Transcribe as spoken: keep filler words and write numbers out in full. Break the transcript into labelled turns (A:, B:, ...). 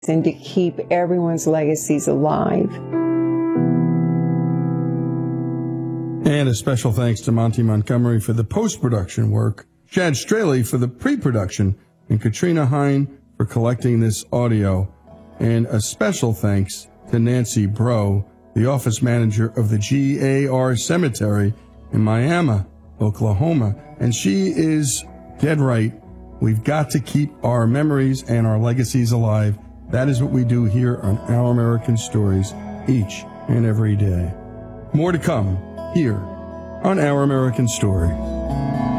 A: and to keep everyone's legacies alive.
B: And a special thanks to Monty Montgomery for the post-production work, Chad Straley for the pre-production, and Katrina Hine for collecting this audio. And a special thanks to Nancy Bro, the office manager of the G A R Cemetery in Miami, Oklahoma. And she is dead right. We've got to keep our memories and our legacies alive. That is what we do here on Our American Stories each and every day. More to come here on Our American Story.